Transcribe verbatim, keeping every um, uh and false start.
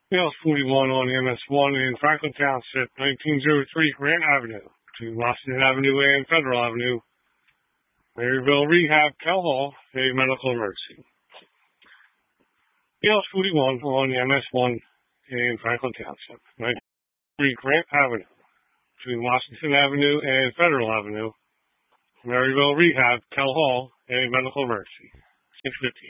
L forty-one on M S one in Franklin Township, nineteen oh three Grant Avenue, between Washington Avenue and Federal Avenue. Maryville Rehab, Cal Hall, a medical emergency. L forty-one on M S one in Franklin Township, nineteen oh three Grant Avenue, between Washington Avenue and Federal Avenue. Maryville Rehab, Cal Hall, a medical emergency. six fifteen.